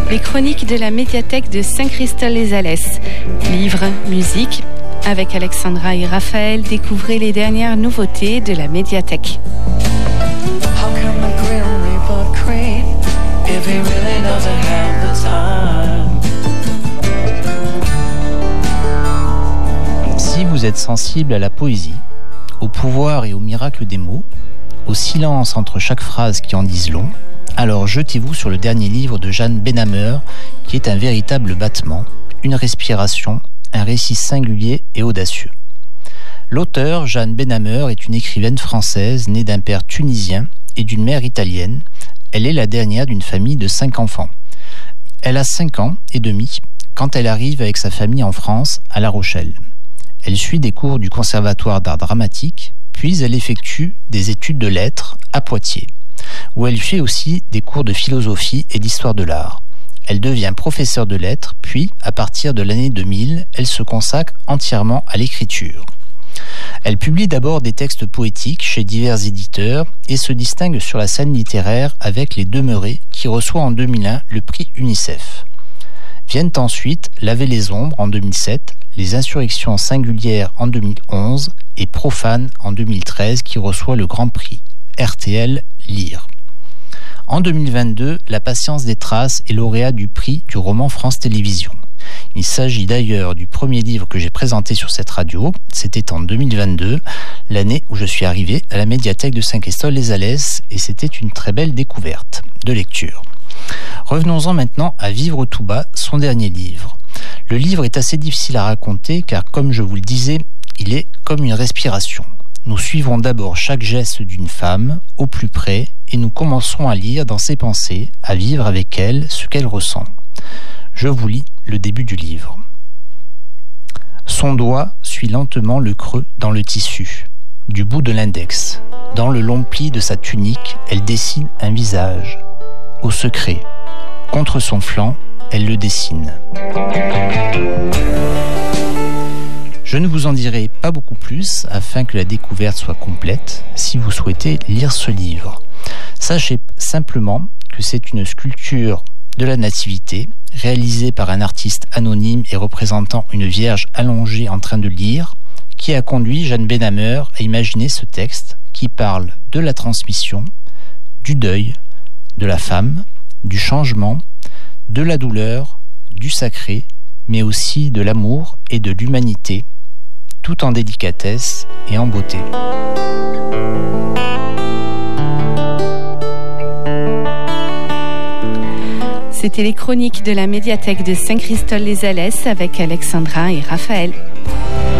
Les chroniques de la médiathèque de Saint-Christol-les-Alès. Livres, musique. Avec Alexandra et Raphaël, découvrez les dernières nouveautés de la médiathèque. Si vous êtes sensible à la poésie, au pouvoir et au miracle des mots, au silence entre chaque phrase qui en disent long, alors jetez-vous sur le dernier livre de Jeanne Benhammer, qui est un véritable battement, une respiration, un récit singulier et audacieux. L'auteure, Jeanne Benhammer, est une écrivaine française née d'un père tunisien et d'une mère italienne. Elle est la dernière d'une famille de 5 enfants. Elle a 5 ans et demi quand elle arrive avec sa famille en France, à La Rochelle. Elle suit des cours du Conservatoire d'art dramatique, puis elle effectue des études de lettres à Poitiers, où elle fait aussi des cours de philosophie et d'histoire de l'art. Elle devient professeure de lettres, puis, à partir de l'année 2000, elle se consacre entièrement à l'écriture. Elle publie d'abord des textes poétiques chez divers éditeurs et se distingue sur la scène littéraire avec Les Demeurés, qui reçoit en 2001 le prix UNICEF. Viennent ensuite Laver les ombres en 2007, Les Insurrections singulières en 2011 et Profane en 2013, qui reçoit le grand prix RTL Lire. En 2022, La Patience des Traces est lauréat du prix du roman France Télévisions. Il s'agit d'ailleurs du premier livre que j'ai présenté sur cette radio. C'était en 2022, l'année où je suis arrivé à la médiathèque de Saint-Christol-les-Alès, et c'était une très belle découverte de lecture. Revenons-en maintenant à Vivre tout bas, son dernier livre. Le livre est assez difficile à raconter car, comme je vous le disais, il est comme une respiration. Nous suivons d'abord chaque geste d'une femme, au plus près, et nous commençons à lire dans ses pensées, à vivre avec elle ce qu'elle ressent. Je vous lis le début du livre. Son doigt suit lentement le creux dans le tissu, du bout de l'index. Dans le long pli de sa tunique, elle dessine un visage. Au secret, contre son flanc, elle le dessine. Je ne vous en dirai pas beaucoup plus afin que la découverte soit complète si vous souhaitez lire ce livre. Sachez simplement que c'est une sculpture de la Nativité réalisée par un artiste anonyme et représentant une vierge allongée en train de lire qui a conduit Jeanne Benhammer à imaginer ce texte qui parle de la transmission, du deuil, de la femme, du changement, de la douleur, du sacré, mais aussi de l'amour et de l'humanité, tout en délicatesse et en beauté. C'était les chroniques de la médiathèque de Saint-Christol-les-Alès avec Alexandra et Raphaël.